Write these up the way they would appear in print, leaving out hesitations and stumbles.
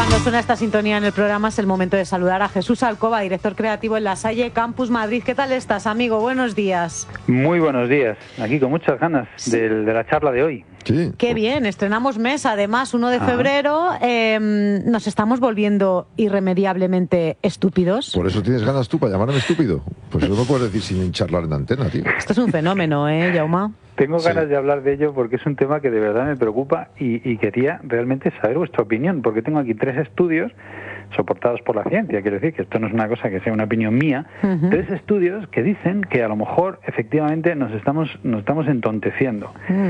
Cuando suena esta sintonía en el programa es el momento de saludar a Jesús Alcoba, director creativo en La Salle Campus Madrid. ¿Qué tal estás, amigo? Buenos días. Muy buenos días. Aquí con muchas ganas de la charla de hoy. Sí. Qué bien, estrenamos mes, además, 1 de febrero. Nos estamos volviendo irremediablemente estúpidos. Por eso tienes ganas tú para llamarme estúpido. Pues eso no puedes decir sin charlar en antena, tío. Esto es un fenómeno, Jaume? Tengo ganas de hablar de ello porque es un tema que de verdad me preocupa y quería realmente saber vuestra opinión, porque tengo aquí 3 estudios soportados por la ciencia, quiero decir que esto no es una cosa que sea una opinión mía, 3 estudios que dicen que a lo mejor efectivamente nos estamos entonteciendo.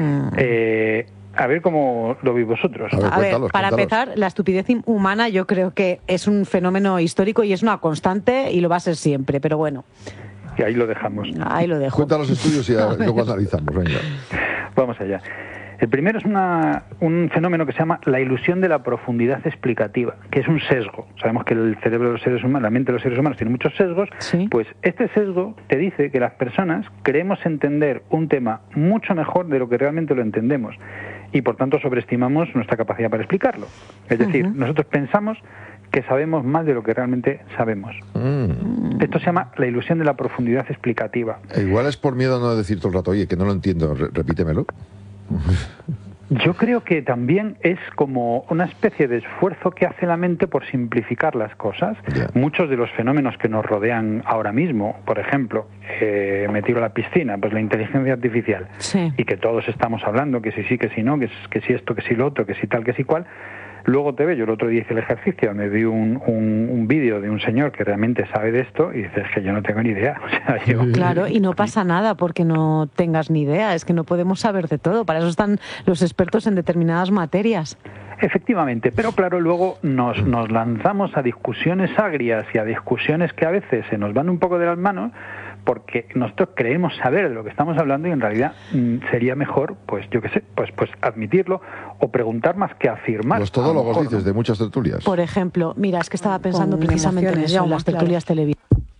A ver cómo lo veis vosotros. A ver, para empezar, la estupidez humana yo creo que es un fenómeno histórico y es una constante y lo va a ser siempre, pero bueno. Y ahí lo dejamos. Ahí lo dejo. Cuenta los estudios y luego analizamos, venga. Vamos allá. El primero es un fenómeno que se llama la ilusión de la profundidad explicativa, que es un sesgo. Sabemos que el cerebro de los seres humanos, la mente de los seres humanos tiene muchos sesgos. ¿Sí? Pues este sesgo te dice que las personas creemos entender un tema mucho mejor de lo que realmente lo entendemos y por tanto sobreestimamos nuestra capacidad para explicarlo. Es decir, nosotros pensamos que sabemos más de lo que realmente sabemos. Esto se llama la ilusión de la profundidad explicativa. Igual es por miedo a no decir todo el rato, oye, que no lo entiendo, repítemelo. Yo creo que también es como una especie de esfuerzo que hace la mente por simplificar las cosas. Yeah. Muchos de los fenómenos que nos rodean ahora mismo, por ejemplo, me tiro a la piscina, pues la inteligencia artificial, Sí. y que todos estamos hablando, que si sí, que si no, que si esto, que si lo otro, que si tal, que si cual. Luego te ve, yo el otro día hice el ejercicio, me vi un vídeo de un señor que realmente sabe de esto y dices que yo no tengo ni idea. O sea, yo... Claro, y no pasa nada porque no tengas ni idea, es que no podemos saber de todo, para eso están los expertos en determinadas materias. Efectivamente, pero claro, luego nos lanzamos a discusiones agrias y a discusiones que a veces se nos van un poco de las manos porque nosotros creemos saber de lo que estamos hablando y en realidad sería mejor, pues yo qué sé, pues admitirlo o preguntar más que afirmar. Los todólogos, mejor, dices, ¿no? de muchas tertulias. Por ejemplo, mira, es que estaba pensando Con precisamente en emociones, eso, en Jaume, las tertulias televisivas.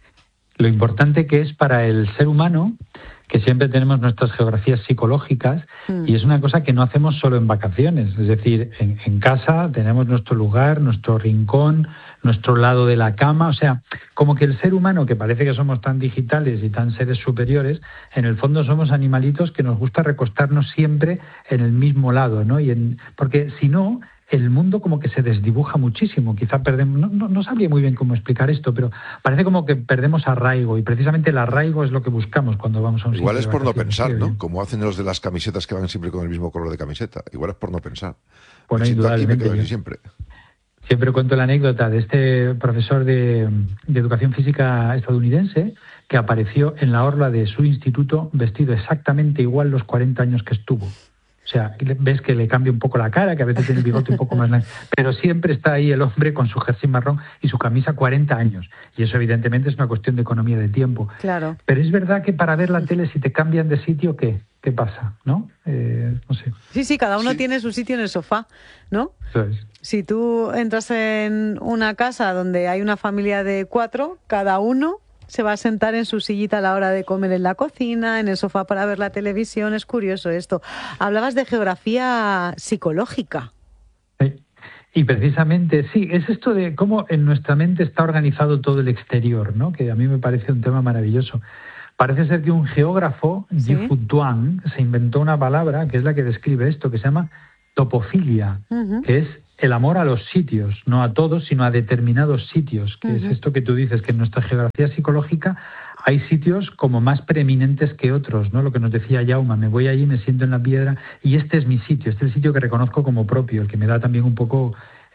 Lo importante que es para el ser humano, que siempre tenemos nuestras geografías psicológicas, y es una cosa que no hacemos solo en vacaciones. Es decir, en casa tenemos nuestro lugar, nuestro rincón, nuestro lado de la cama. O sea, como que el ser humano, que parece que somos tan digitales y tan seres superiores, en el fondo somos animalitos que nos gusta recostarnos siempre en el mismo lado, ¿no? Porque si no, el mundo como que se desdibuja muchísimo. Quizá perdemos, no sabría muy bien cómo explicar esto, pero parece como que perdemos arraigo, y precisamente el arraigo es lo que buscamos cuando vamos a un sitio. Igual es de por no vacaciones, pensar, creo ¿no? yo. Como hacen los de las camisetas que van siempre con el mismo color de camiseta. Igual es por no pensar. Bueno, Me siento aquí y me indudablemente. quedo aquí siempre. Siempre cuento la anécdota de este profesor de educación física estadounidense que apareció en la orla de su instituto vestido exactamente igual los 40 años que estuvo. O sea, ves que le cambia un poco la cara, que a veces tiene el bigote un poco más largo, pero siempre está ahí el hombre con su jersey marrón y su camisa 40 años. Y eso evidentemente es una cuestión de economía de tiempo. Claro. Pero es verdad que para ver la tele, si te cambian de sitio, ¿qué pasa? ¿No? No sé. Sí, cada uno tiene su sitio en el sofá, ¿no? Eso es. Si tú entras en una casa donde hay una familia de 4, cada uno se va a sentar en su sillita a la hora de comer en la cocina, en el sofá para ver la televisión. Es curioso esto. Hablabas de geografía psicológica. Sí. Y precisamente, sí, es esto de cómo en nuestra mente está organizado todo el exterior, ¿no? Que a mí me parece un tema maravilloso. Parece ser que un geógrafo, ¿Sí? Gifu Duan, se inventó una palabra que es la que describe esto, que se llama topofilia, que es el amor a los sitios, no a todos, sino a determinados sitios, que es esto que tú dices, que en nuestra geografía psicológica hay sitios como más preeminentes que otros, ¿no? Lo que nos decía Jaume, me voy allí, me siento en la piedra y este es mi sitio, este es el sitio que reconozco como propio, el que me da también un poco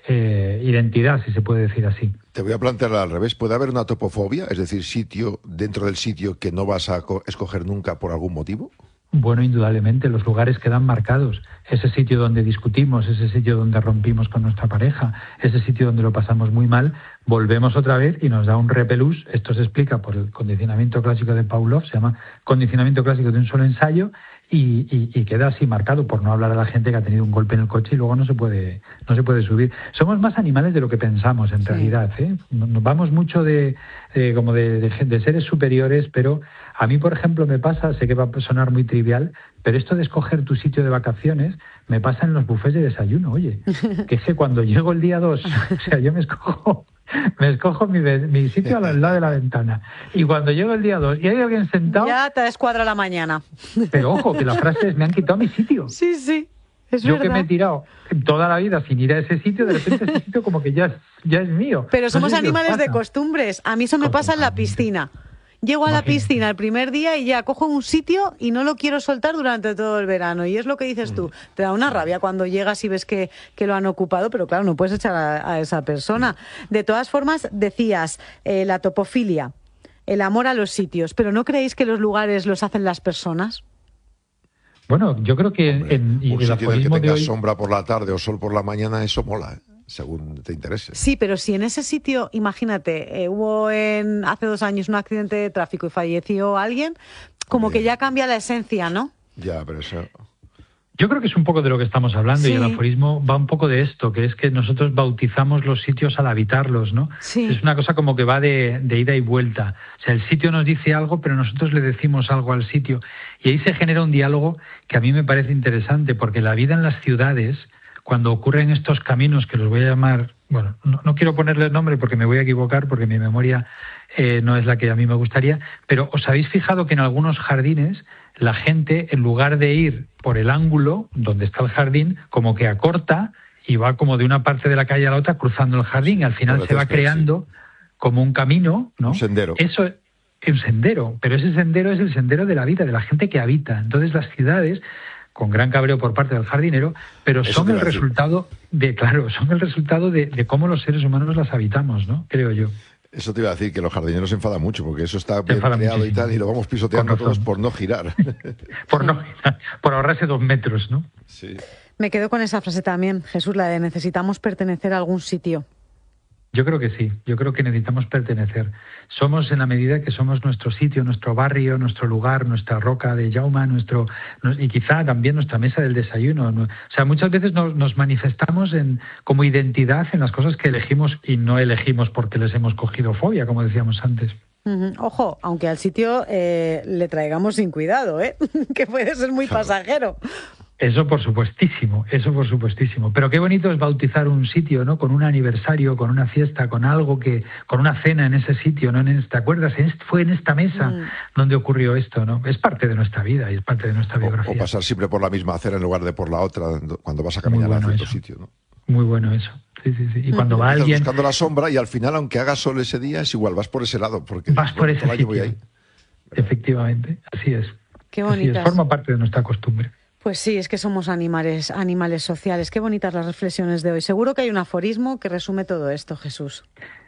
identidad, si se puede decir así. Te voy a plantear al revés. ¿Puede haber una topofobia? Es decir, sitio dentro del sitio que no vas a escoger nunca por algún motivo. Bueno, indudablemente, los lugares quedan marcados. Ese sitio donde discutimos, ese sitio donde rompimos con nuestra pareja, ese sitio donde lo pasamos muy mal, volvemos otra vez y nos da un repelús. Esto se explica por el condicionamiento clásico de Pavlov, se llama condicionamiento clásico de un solo ensayo, y queda así marcado, por no hablar a la gente que ha tenido un golpe en el coche y luego no se puede subir. Somos más animales de lo que pensamos en realidad, ¿eh? Nos vamos mucho de seres superiores, pero a mí, por ejemplo, me pasa, sé que va a sonar muy trivial, pero esto de escoger tu sitio de vacaciones me pasa en los bufés de desayuno, oye, que sé cuando llego el día 2, o sea, yo me escojo mi sitio al lado de la ventana. Y cuando llego el día 2 y hay alguien sentado... Ya te descuadra la mañana. Pero ojo, que la frase es, me han quitado mi sitio. Sí, es yo verdad. Que me he tirado toda la vida sin ir a ese sitio, de repente ese sitio como que ya es mío. Pero somos no sé si animales os de pasa. costumbres. A mí eso me pasa en la piscina. Llego a la piscina el primer día y ya cojo un sitio y no lo quiero soltar durante todo el verano. Y es lo que dices tú. Te da una rabia cuando llegas y ves que lo han ocupado, pero claro, no puedes echar a esa persona. De todas formas, decías, la topofilia, el amor a los sitios. ¿Pero no creéis que los lugares los hacen las personas? Bueno, yo creo que Hombre, en un el sitio en el que aforismo de tengas hoy... sombra por la tarde o sol por la mañana, eso mola, según te interese. Sí, pero si en ese sitio, imagínate, hubo hace 2 años un accidente de tráfico y falleció alguien, como que ya cambia la esencia, ¿no? Ya, pero eso... Yo creo que es un poco de lo que estamos hablando, Sí. y el aforismo va un poco de esto, que es que nosotros bautizamos los sitios al habitarlos, ¿no? Sí. Es una cosa como que va de ida y vuelta. O sea, el sitio nos dice algo, pero nosotros le decimos algo al sitio. Y ahí se genera un diálogo que a mí me parece interesante, porque la vida en las ciudades, cuando ocurren estos caminos, que los voy a llamar... Bueno, no quiero ponerles nombre porque me voy a equivocar, porque mi memoria no es la que a mí me gustaría, pero ¿os habéis fijado que en algunos jardines la gente, en lugar de ir por el ángulo donde está el jardín, como que acorta y va como de una parte de la calle a la otra cruzando el jardín, y al final por se va césped, creando como un camino, ¿no? Un sendero. Eso es un sendero, pero ese sendero es el sendero de la vida, de la gente que habita. Entonces las ciudades, con gran cabreo por parte del jardinero, pero Eso son te el iba a decir. resultado de cómo los seres humanos las habitamos, ¿no? Creo yo. Eso te iba a decir, que los jardineros se enfadan mucho, porque eso está bien enfadan creado y muchísimo. tal, y lo vamos pisoteando Con razón. todos por no girar. Por ahorrarse 2 metros, ¿no? Sí. Me quedo con esa frase también, Jesús, la de necesitamos pertenecer a algún sitio. Yo creo que sí, yo creo que necesitamos pertenecer. Somos en la medida que somos nuestro sitio, nuestro barrio, nuestro lugar, nuestra roca de Jauma, y quizá también nuestra mesa del desayuno. O sea, muchas veces nos manifestamos como identidad en las cosas que elegimos y no elegimos porque les hemos cogido fobia, como decíamos antes. Ojo, aunque al sitio le traigamos sin cuidado, que puede ser muy pasajero. Eso por supuestísimo. Pero qué bonito es bautizar un sitio, ¿no? Con un aniversario, con una fiesta, con algo con una cena en ese sitio, ¿no? ¿Te acuerdas? Fue en esta mesa donde ocurrió esto, ¿no? Es parte de nuestra vida y es parte de nuestra biografía. O pasar siempre por la misma acera en lugar de por la otra cuando vas a caminar Muy bueno a cierto eso. sitio, ¿no? Muy bueno eso. Sí. Y cuando va Estás alguien... buscando la sombra y al final, aunque haga sol ese día, es igual, vas por ese lado, porque Vas por todo ese el año voy sitio. ahí. Efectivamente, así es. Qué Así es, bonitas. forma parte de nuestra costumbre. Pues sí, es que somos animales sociales. Qué bonitas las reflexiones de hoy. Seguro que hay un aforismo que resume todo esto, Jesús.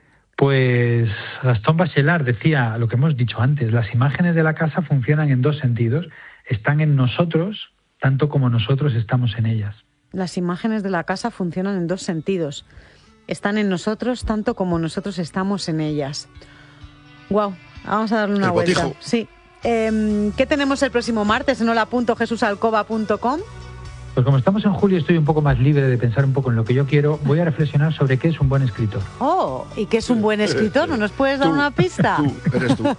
Pues Gastón Bachelard decía lo que hemos dicho antes: las imágenes de la casa funcionan en 2 sentidos. Están en nosotros tanto como nosotros estamos en ellas. Las imágenes de la casa funcionan en 2 sentidos. Están en nosotros tanto como nosotros estamos en ellas. Guau, vamos a darle una El vuelta. botijo. Sí. ¿Qué tenemos el próximo martes? No la apunto, jesusalcoba.com. Pues como estamos en julio, estoy un poco más libre de pensar un poco en lo que yo quiero. Voy a reflexionar sobre qué es un buen escritor. Oh, ¿y qué es un buen escritor? ¿No nos puedes dar Tú, una pista? Eres tú.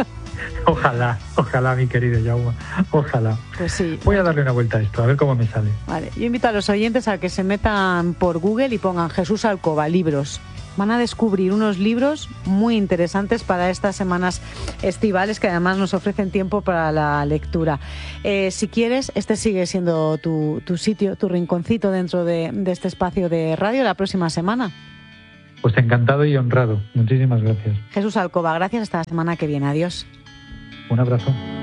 Ojalá, mi querido Jaume, ojalá. Pues sí. Voy a darle una vuelta a esto, a ver cómo me sale. Vale, yo invito a los oyentes a que se metan por Google y pongan Jesús Alcoba, libros. Van a descubrir unos libros muy interesantes para estas semanas estivales, que además nos ofrecen tiempo para la lectura. Si quieres, este sigue siendo tu sitio, tu rinconcito dentro de este espacio de radio la próxima semana. Pues encantado y honrado. Muchísimas gracias. Jesús Alcoba, gracias. Hasta la semana que viene. Adiós. Un abrazo.